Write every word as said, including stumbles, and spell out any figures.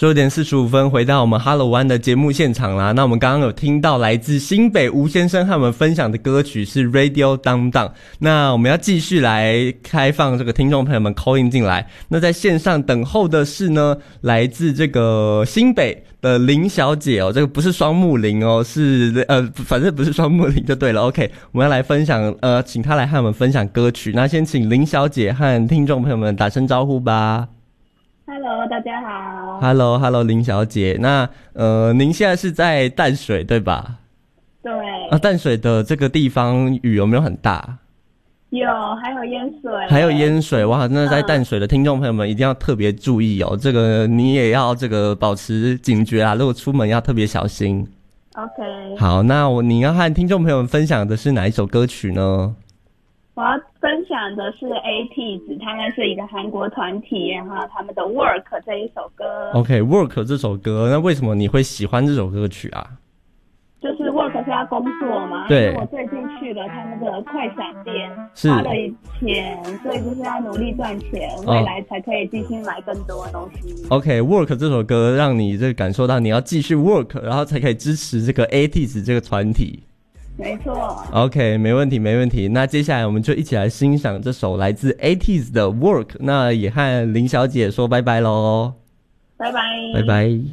十二点四十五分，回到我们 Hello One 的节目现场啦。那我们刚刚有听到来自新北吴先生和我们分享的歌曲是 Radio Down Down。那我们要继续来开放这个听众朋友们 call in 进来。那在线上等候的是呢，来自这个新北的林小姐哦，这个不是双木林哦，是呃，反正不是双木林就对了。OK， 我们要来分享，呃，请她来和我们分享歌曲。那先请林小姐和听众朋友们打声招呼吧。 Hello， 大家好。 Hello Hello 林小姐，那呃，您现在是在淡水对吧？ 对。 啊，淡水的这个地方雨有没有很大？ 有，还有淹水。 还有淹水，哇！那在淡水的听众朋友们一定要特别注意哦，这个你也要这个保持警觉啊，如果出门要特别小心。 OK。 好，那我你要和听众朋友们分享的是哪一首歌曲呢？ 我要分享的是 A T E Z， 他们是一个韩国团体，然后他们的 Work 这一首歌。 OK，Work 这首歌，那为什么你会喜欢这首歌曲啊？ 就是 Work 是要工作嘛， 对。 因为我最近去了他们的快闪店， 是花了钱，所以就是要努力赚钱，未来才可以继续买更多的东西。 OK，Work 这首歌让你这个感受到你要继续 work， 然后才可以支持这个 A T E Z 这个团体。 没错。 OK， 没问题没问题。那接下来我们就一起来欣赏这首来自 A T E Z 的 Work， 那也和林小姐说拜拜咯。 拜拜拜拜。